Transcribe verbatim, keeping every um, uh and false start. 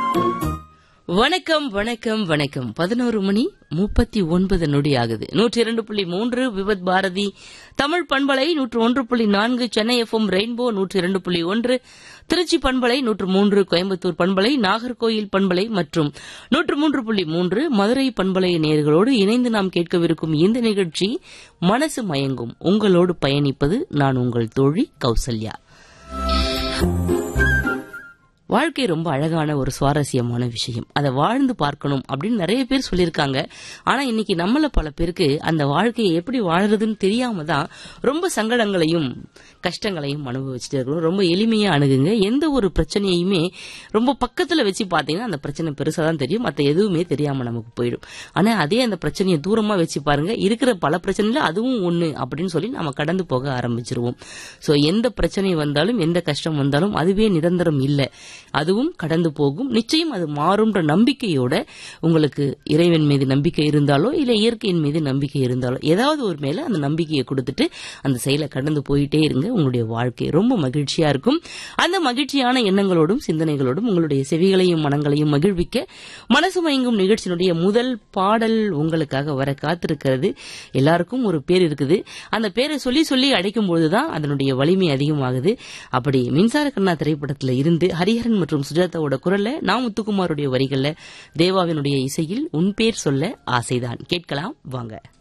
வணக்கம் வணக்கம் வணக்கம். பதினோரு மணி முப்பத்தி ஒன்பது நொடி ஆகுது. நூற்றி இரண்டு புள்ளி மூன்று விபத் பாரதி தமிழ் பண்பலை, நூற்று ஒன்று புள்ளி நான்கு சென்னை எஃப்எம் ரெயின்போ, நூற்றி இரண்டு புள்ளி ஒன்று திருச்சி பண்பலை, நூற்று மூன்று கோயம்புத்தூர் பண்பலை, நாகர்கோயில் பண்பலை மற்றும் நூற்று மூன்று புள்ளி மூன்று மதுரை பண்பலை நேயர்களோடு இணைந்து நாம் கேட்கவிருக்கும் இந்த நிகழ்ச்சி மனசு மயங்கும். உங்களோடு பயணிப்பது நான் உங்கள் தோழி கௌசல்யா. வாழ்க்கை ரொம்ப அழகான ஒரு சுவாரஸ்யமான விஷயம். அதை வாழ்ந்து பார்க்கணும் அப்படின்னு நிறைய பேர் சொல்லியிருக்காங்க. ஆனா இன்னைக்கு நம்மள பல பேருக்கு அந்த வாழ்க்கையை எப்படி வாழறதுன்னு தெரியாம தான் ரொம்ப சங்கடங்களையும் கஷ்டங்களையும் அனுபவிச்சுட்டு இருக்கணும். ரொம்ப எளிமையா அணுகுங்க. எந்த ஒரு பிரச்சனையுமே ரொம்ப பக்கத்துல வச்சு பாத்தீங்கன்னா அந்த பிரச்சனை பெருசா தான் தெரியும், மற்ற எதுவுமே தெரியாம நமக்கு போயிடும். ஆனா அதே அந்த பிரச்சனையை தூரமா வச்சு பாருங்க, இருக்கிற பல பிரச்சனைல அதுவும் ஒண்ணு அப்படின்னு சொல்லி நம்ம கடந்து போக ஆரம்பிச்சிருவோம். சோ எந்த பிரச்சனை வந்தாலும் எந்த கஷ்டம் வந்தாலும் அதுவே நிரந்தரம் இல்லை, அதுவும் கடந்து போகும். நிச்சயம் அது மாறும்ன்ற நம்பிக்கையோட உங்களுக்கு இறைவன் மீது நம்பிக்கை இருந்தாலோ இல்ல இயற்கையின் மீது நம்பிக்கை இருந்தாலோ ஏதாவது ஒரு மேல அந்த நம்பிக்கையை கொடுத்துட்டு அந்த செயலை கடந்து போயிட்டே இருங்க. உங்களுடைய வாழ்க்கை ரொம்ப மகிழ்ச்சியா இருக்கும். அந்த மகிழ்ச்சியான எண்ணங்களோடும் சிந்தனைகளோடும் உங்களுடைய செவிகளையும் மனங்களையும் மகிழ்விக்க மனசு மயங்கும் நிகழ்ச்சியினுடைய முதல் பாடல் உங்களுக்காக வர காத்திருக்கிறது. எல்லாருக்கும் ஒரு பேர் இருக்குது. அந்த பேரை சொல்லி சொல்லி அடைக்கும் பொழுதுதான் அதனுடைய வலிமை அதிகமாகுது. அப்படி மின்சார கண்ணா திரைப்படத்துல இருந்து ஹரிஹரன் மற்றும் சுஜாதாவோட குரல்ல, நான் முத்துக்குமாருடைய வரிகள்ல, தேவாவினுடைய இசையில் உன் பேர் சொல்ல ஆசைதான். கேட்கலாம் வாங்க.